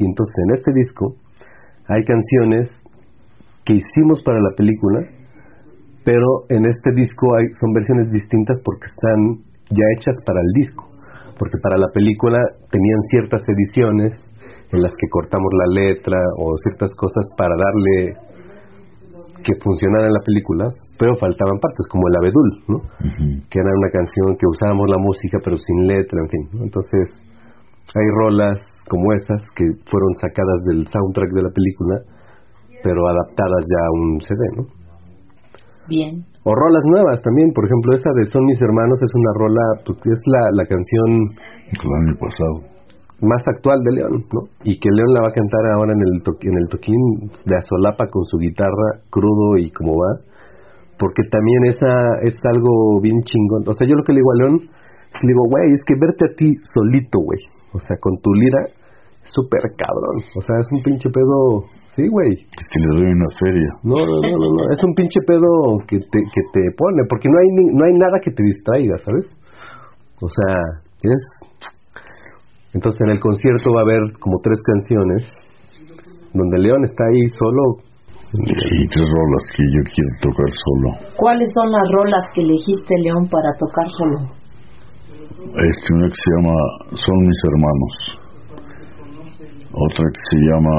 Y entonces en este disco hay canciones que hicimos para la película, pero en este disco son versiones distintas porque están ya hechas para el disco, porque para la película tenían ciertas ediciones en las que cortamos la letra o ciertas cosas para darle que funcionara en la película, pero faltaban partes, como el Abedul, ¿no? Que era una canción que usábamos la música pero sin letra, en fin, ¿no? Entonces hay rolas como esas que fueron sacadas del soundtrack de la película, pero adaptadas ya a un CD, ¿no? Bien. O rolas nuevas también, por ejemplo, esa de Son mis hermanos es una rola, pues, es la canción el año pasado más actual de León, ¿no? Y que León la va a cantar ahora en el toquín de a solapa con su guitarra, crudo y como va, porque también esa es algo bien chingón. O sea, yo lo que le digo a León es, le digo, güey, es que verte a ti solito, güey, o sea, con tu lira, súper cabrón, o sea, es un pinche pedo, sí, güey. Que le doy una feria. No, es un pinche pedo que te pone, porque no hay nada que te distraiga, ¿sabes? O sea, entonces en el concierto va a haber como 3 canciones donde León está ahí solo. Y 3 rolas que yo quiero tocar solo. ¿Cuáles son las rolas que elegiste, León, para tocar solo? Una que se llama Son mis hermanos. Otra que se llama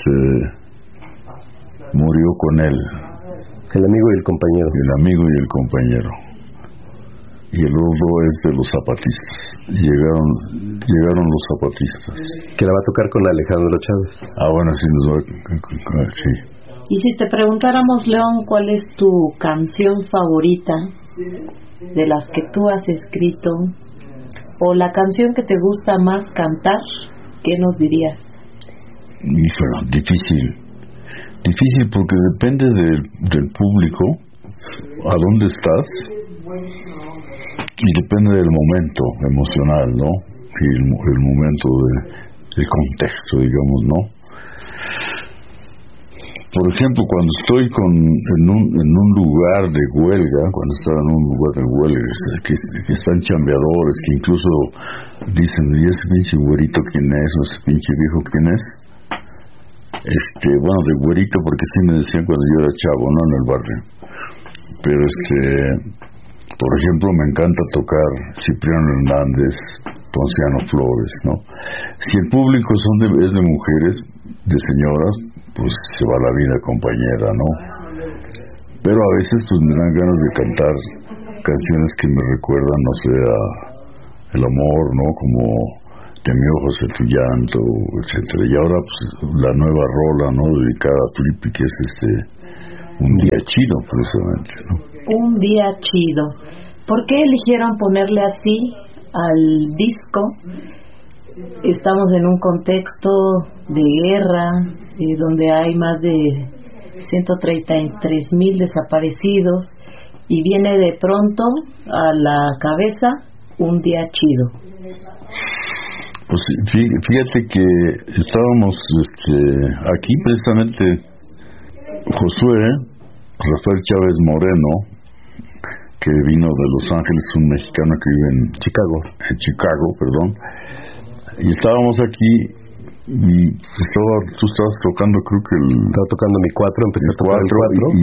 Murió con él. El amigo y el compañero. El amigo y el compañero. Y el otro es de los zapatistas. Llegaron los zapatistas. Que la va a tocar con Alejandro Chávez. Bueno, sí, nos va sí. Y si te preguntáramos, León, ¿cuál es tu canción favorita de las que tú has escrito? O la canción que te gusta más cantar, ¿qué nos dirías? Híjole, difícil porque depende del público, a dónde estás, y depende del momento emocional, ¿no? Y el momento del contexto, digamos, ¿no? Por ejemplo, cuando estoy en un lugar de huelga, cuando estaba en un lugar de huelga, que están chambeadores, que incluso dicen, ¿y ese pinche güerito quién es? ¿O ese pinche viejo quién es? Bueno, de güerito porque sí me decían cuando yo era chavo, ¿no? En el barrio. Pero por ejemplo, me encanta tocar Cipriano Hernández, Ponciano Flores, ¿no? Si el público es de mujeres, de señoras, pues se va la vida compañera, ¿no? Pero a veces pues me dan ganas de cantar canciones que me recuerdan, no sé, el amor, ¿no? Como De mi ojos a tu llanto, etcétera. Y ahora pues la nueva rola, ¿no? Dedicada a Flippy, que es Un día chido, precisamente, ¿no? Un día chido. ¿Por qué eligieron ponerle así al disco? Estamos en un contexto de guerra, donde hay más de 133,000 desaparecidos, y viene de pronto a la cabeza Un día chido. Pues fíjate que estábamos aquí precisamente Josué Rafael Chávez Moreno, que vino de Los Ángeles, un mexicano que vive en Chicago, y estábamos aquí y tú estabas tocando, creo que estaba tocando mi 4, empecé a tocar el 4, y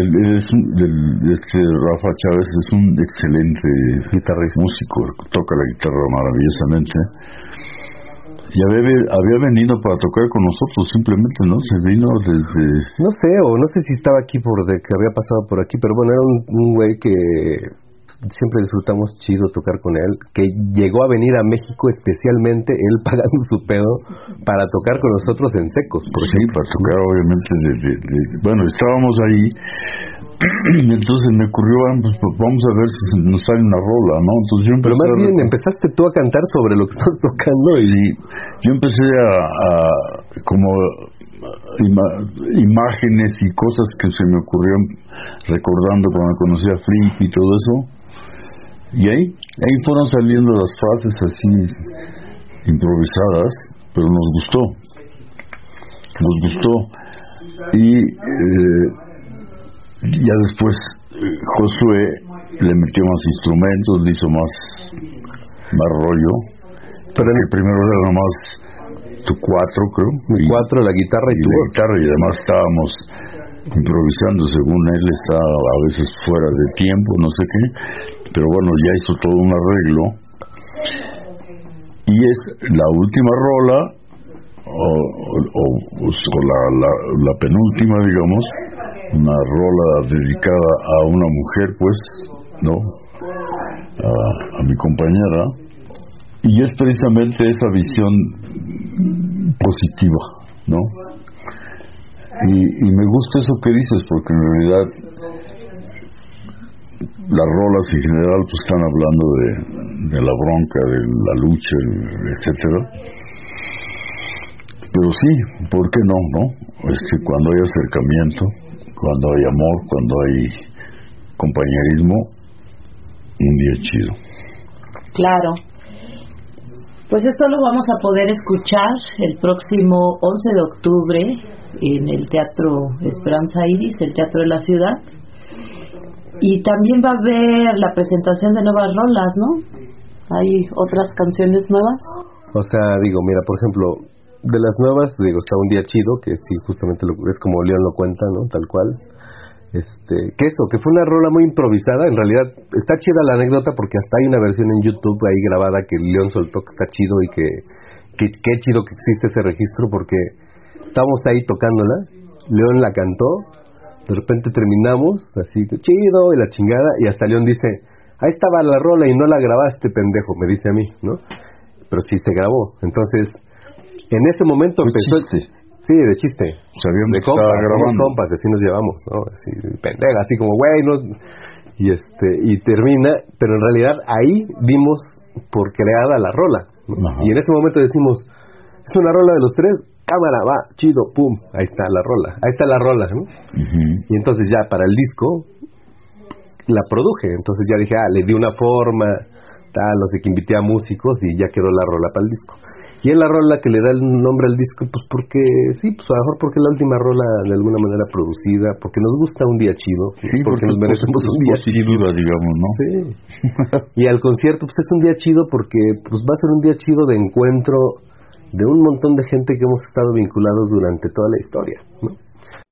Rafa Chávez es un excelente guitarrista, músico, toca la guitarra maravillosamente. Y había venido para tocar con nosotros, simplemente, ¿no? Se vino desde... No sé si estaba aquí que había pasado por aquí, pero bueno, era un güey que siempre disfrutamos chido tocar con él, que llegó a venir a México especialmente, él pagando su pedo, para tocar con nosotros en Secos, por ejemplo. Para tocar, obviamente, bueno, estábamos ahí, y entonces me ocurrió, pues vamos a ver si nos sale una rola, ¿no? Entonces yo pero más bien empezaste tú a cantar sobre lo que estás tocando, y yo empecé a como imágenes y cosas que se me ocurrieron recordando cuando conocí a Flip y todo eso, y ahí fueron saliendo las frases así improvisadas, pero nos gustó, y ya después Josué le metió más instrumentos, le hizo más rollo, pero en el primero era nomás tú 4, creo. Mi 4, la guitarra y tu la voz. guitarra, y además estábamos improvisando, según él estaba a veces fuera de tiempo, no sé qué, pero bueno, ya hizo todo un arreglo, y es la última rola, o la penúltima, digamos, una rola dedicada a una mujer, pues, ¿no? A mi compañera, y es precisamente esa visión positiva, ¿no? Y me gusta eso que dices, porque en realidad las rolas en general pues están hablando de la bronca, de la lucha, etcétera. Pero sí, ¿por qué no? Es que cuando hay acercamiento, cuando hay amor, cuando hay compañerismo, un día chido. Claro. Pues esto lo vamos a poder escuchar el próximo 11 de octubre en el Teatro Esperanza Iris, el Teatro de la Ciudad. Y también va a haber la presentación de nuevas rolas, ¿no? ¿Hay otras canciones nuevas? O sea, digo, mira, por ejemplo, de las nuevas, digo, está Un Día Chido, que sí, justamente es como León lo cuenta, ¿no? Tal cual. Que fue una rola muy improvisada. En realidad está chida la anécdota porque hasta hay una versión en YouTube ahí grabada que León soltó, que está chido, y que chido que existe ese registro, porque estábamos ahí tocándola, León la cantó, de repente terminamos así, chido, y la chingada, y hasta León dice, ahí estaba la rola y no la grabaste, pendejo, me dice a mí, ¿no? Pero sí se grabó. Entonces en ese momento empezó chiste. Sí, de chiste. Sabíamos de que estaba grabando. Compas, así nos llevamos, ¿no? Así, pendeja, así como, güey, no. Y termina, pero en realidad ahí vimos por creada la rola, ¿no? Y en ese momento decimos, es una rola de los tres, cámara, va, chido, pum, ahí está la rola, ¿no? Y entonces ya para el disco la produje, entonces ya dije, le di una forma, tal, no sé, que invité a músicos y ya quedó la rola para el disco. Y es la rola que le da el nombre al disco, pues porque, sí, pues a lo mejor porque es la última rola de alguna manera producida, porque nos gusta Un Día Chido, sí, porque nos merecemos un día chido, digamos, ¿no? Sí. Y al concierto, pues es un día chido porque pues va a ser un día chido de encuentro de un montón de gente que hemos estado vinculados durante toda la historia, ¿no?